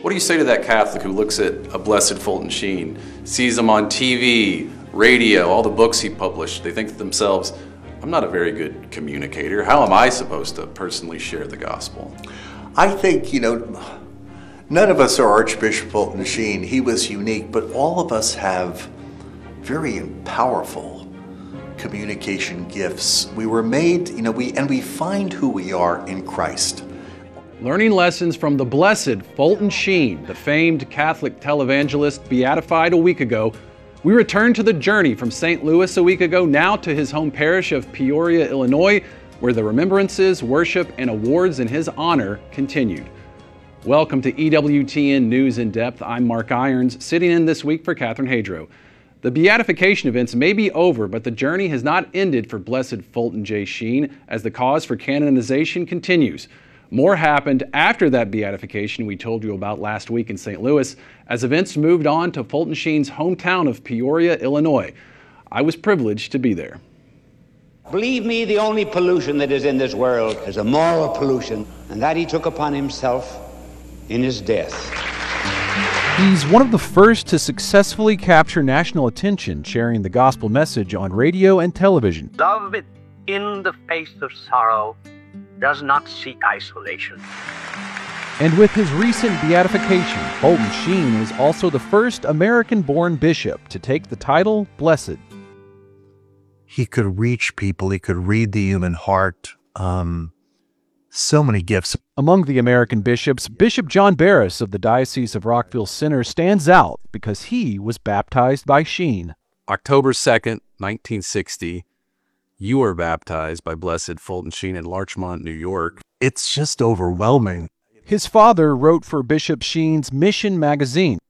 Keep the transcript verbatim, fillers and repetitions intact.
What do you say to that Catholic who looks at a Blessed Fulton Sheen, sees him on T V, radio, all the books he published? They think to themselves, I'm not a very good communicator. How am I supposed to personally share the gospel? I think, you know, none of us are Archbishop Fulton Sheen. He was unique, but all of us have very powerful communication gifts. We were made, you know, we and we find who we are in Christ. Learning lessons from the Blessed Fulton Sheen, the famed Catholic televangelist beatified a week ago, we return to the journey from Saint Louis a week ago, now to his home parish of Peoria, Illinois, where the remembrances, worship, and awards in his honor continued. Welcome to E W T N News in Depth. I'm Mark Irons, sitting in this week for Catherine Hadro. The beatification events may be over, but the journey has not ended for Blessed Fulton J. Sheen as the cause for canonization continues. More happened after that beatification we told you about last week in Saint Louis, as events moved on to Fulton Sheen's hometown of Peoria, Illinois. I was privileged to be there. Believe me, the only pollution that is in this world is a moral pollution, and that he took upon himself in his death. He's one of the first to successfully capture national attention, sharing the gospel message on radio and television. Love in the face of sorrow does not seek isolation. And with his recent beatification, Fulton Sheen is also the first American-born bishop to take the title Blessed. He could reach people. He could read the human heart. Um, so many gifts. Among the American bishops, Bishop John Barris of the Diocese of Rockville Center stands out because he was baptized by Sheen. October second, nineteen sixty, you were baptized by Blessed Fulton Sheen in Larchmont, New York. It's just overwhelming. His father wrote for Bishop Sheen's Mission magazine.